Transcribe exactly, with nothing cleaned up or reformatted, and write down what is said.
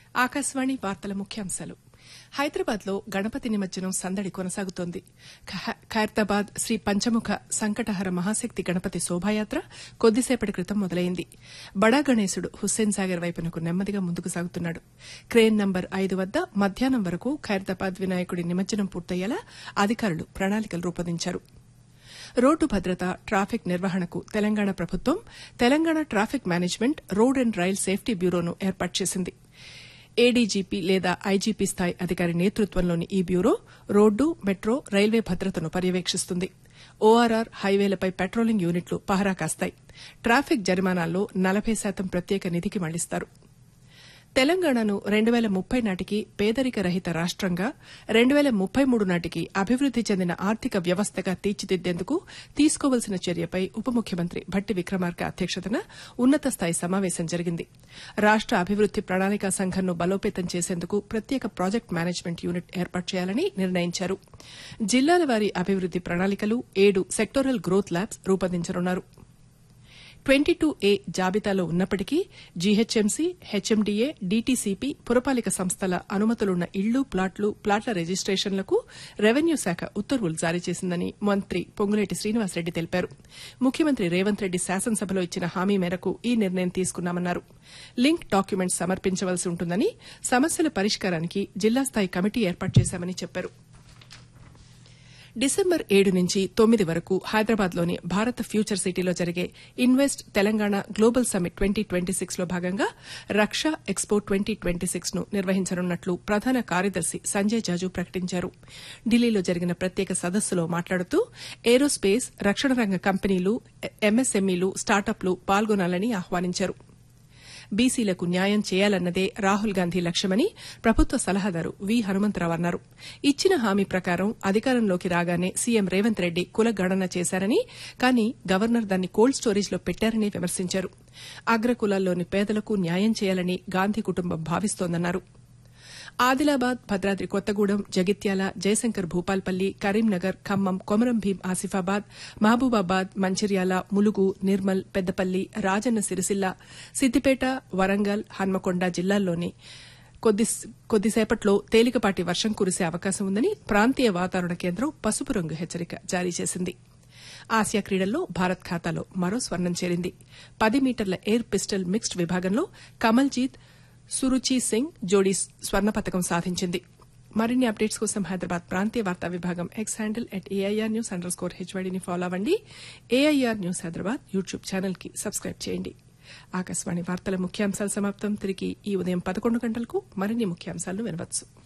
ఆకాశవాణి వార్తల ముఖ్యాంశాలు. హైదరాబాద్ లో గణపతి నిమజ్జనం సందడి కొనసాగుతోంది. ఖైరతాబాద్ శ్రీ పంచముఖ సంకటహర మహాశక్తి గణపతి శోభాయాత్ర కొద్దిసేపటి క్రితం మొదలైంది. బడా గణేశుడు హుస్సేన్ సాగర్ వైపునకు నెమ్మదిగా ముందుకు సాగుతున్నాడు. క్రేన్ నంబర్ ఐదు వద్ద మధ్యాహ్నం వరకు ఖైరతాబాద్ వినాయకుడి నిమజ్జనం పూర్తయ్యేలా అధికారులు ప్రణాళికలు రూపొందించారు. రోడ్డు భద్రత, ట్రాఫిక్ నిర్వహణకు తెలంగాణ ప్రభుత్వం Telangana traffic management road and rail safety బ్యూరోను ఏర్పాటు చేసింది. ఏడీజీపీ లేదా ఐజీపీ స్థాయి అధికారి నేతృత్వంలోని ఈ బ్యూరో రోడ్డు, మెట్రో, రైల్వే భద్రతను పర్యవేక్షిస్తుంది. ఓఆర్ఆర్, హైవేలపై పెట్రోలింగ్ యూనిట్లు పహరా కాస్తాయి. ట్రాఫిక్ జరిమానాల్లో నలభై శాతం ప్రత్యేక నిధికి మళ్లిస్తారు. తెలంగాణను రెండు వేల ముప్పై నాటికి పేదరిక రహిత రాష్టంగా, రెండు వేల ముప్పై మూడు నాటికి అభివృద్ది చెందిన ఆర్థిక వ్యవస్థగా తీర్చిదిద్దేందుకు తీసుకోవాల్సిన చర్యపై ఉప ముఖ్యమంత్రి భట్టి విక్రమార్క అధ్యక్షతన ఉన్నత స్థాయి సమావేశం జరిగింది. రాష్ట అభివృద్ది ప్రణాళికా సంఘంను బలోపేతం చేసేందుకు ప్రత్యేక ప్రాజెక్టు మేనేజ్మెంట్ యూనిట్ ఏర్పాటు చేయాలని నిర్ణయించారు. జిల్లాల వారీ అభివృద్ది ప్రణాళికలు, ఏడు sectoral growth labs రూపొందించనున్నారు. Twenty two ఏ జాబితాలో ఉన్నప్పటికీ జీహెచ్ఎంసీ, హెచ్ఎండీఏ, డీటీసీపీ, పురపాలిక సంస్థల అనుమతులున్న ఇళ్లు, ప్లాట్లు, ప్లాట్ల రిజిస్టేషన్లకు రెవెన్యూ శాఖ ఉత్తర్వులు జారీ చేసిందని మంత్రి పొంగులేటి శ్రీనివాసరెడ్డి తెలిపారు. ముఖ్యమంత్రి రేవంత్ రెడ్డి శాసనసభలో ఇచ్చిన హామీ మేరకు ఈ నిర్ణయం తీసుకున్నామన్నారు. లింక్ డాక్యుమెంట్స్ సమర్పించవలసి ఉంటుందని, సమస్యల పరిష్కారానికి జిల్లా స్థాయి కమిటీ ఏర్పాటు చేశామని చెప్పారు. డిసెంబర్ ఏడు నుంచి తొమ్మిది వరకు హైదరాబాద్లోని భారత్ ఫ్యూచర్ సిటీలో జరిగే invest Telangana global summit twenty twenty six లో భాగంగా రక్ష ఎక్స్పో ట్వంటీ ట్వంటీ సిక్స్ ను నిర్వహించనున్నట్లు ప్రధాన కార్యదర్శి సంజయ్ జాజు ప్రకటించారు. ఢిల్లీలో జరిగిన ప్రత్యేక సదస్సులో మాట్లాడుతూ ఏరోస్పేస్, రక్షణ రంగ కంపెనీలు, ఎంఎస్ఎంఈలు, స్టార్టప్లు పాల్గొనాలని ఆహ్వానించారు. బీసీలకు న్యాయం చేయాలన్నదే రాహుల్ గాంధీ లక్ష్యమని ప్రభుత్వ సలహాదారు వి హనుమంతరావు అన్నారు. ఇచ్చిన హామీ ప్రకారం అధికారంలోకి రాగానే సీఎం రేవంత్ రెడ్డి కులగణన చేశారని, కానీ గవర్నర్ దాన్ని కోల్డ్ స్టోరేజ్లో పెట్టారని విమర్శించారు. అగ్రకులాల్లోని పేదలకు న్యాయం చేయాలని గాంధీ కుటుంబం భావిస్తోందన్నారు. ఆదిలాబాద్, భద్రాద్రి కొత్తగూడెం, జగిత్యాల, జయశంకర్ భూపాల్పల్లి, కరీంనగర్, ఖమ్మం, కొమరం భీం ఆసిఫాబాద్, మహబూబాబాద్, మంచిర్యాల, ములుగు, నిర్మల్, పెద్దపల్లి, రాజన్న సిరిసిల్ల, సిద్దిపేట, వరంగల్, హన్మకొండ జిల్లాల్లోని కొద్దిసేపట్లో తేలికపాటి వర్షం కురిసే అవకాశం ఉందని ప్రాంతీయ వాతావరణ కేంద్రం పసుపు రంగు హెచ్చరిక జారీ చేసింది. ఆసియా క్రీడల్లో భారత్ ఖాతాలో మరో స్వర్ణం చేరింది. పది మీటర్ల ఎయిర్ పిస్టల్ మిక్స్డ్ విభాగంలో కమల్జీత్, సురుచి సింగ్ జోడీ స్వర్ణ పతకం సాధించింది. మరిన్ని అప్డేట్స్ కోసం హైదరాబాద్ ప్రాంతీయ వార్తా విభాగం X handle at AIR news under score హెచ్వైడీని follow అవ్వండి. AIR news Hyderabad YouTube channel కి సబ్స్క్రైబ్ చేయండి. ఆకాశవాణి వార్తల ముఖ్యాంశాలు సమాప్తం. తిరిగి ఈ ఉదయం పదకొండు గంటలకు మరిన్ని ముఖ్యాంశాలను వినవచ్చు.